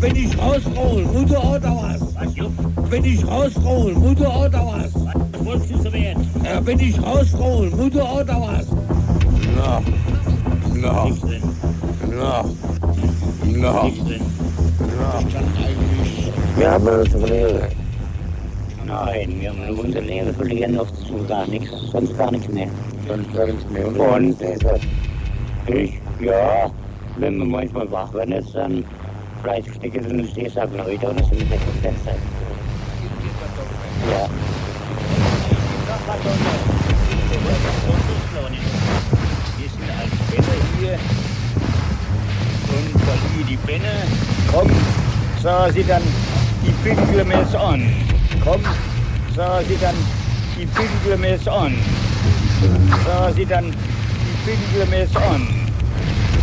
Wenn ich rausroll, Mutter oder was? Was, Jupp? Wenn ich rausroll, Mutter oder was? Was wolltest du so werden? Wenn ich rausroll, Mutter oder was? No. Nichts drin. Nichts drin. Wir haben eine Lehre. Nein, wir haben nur unsere Lehre verlieren noch zu gar nichts, sonst gar nichts mehr. Und Ja, wenn man manchmal wach wird, ist dann Fleischgestecke sind es die Sachen Leute und es sind 6 Fenster. Ja. Wir sind als Bälle hier und weil hier die Bälle kommen, sah sie dann die Pinkelmess an. Komm, sah sie dann die Pinkelmess an. Sah sie dann die Pinkelmess an.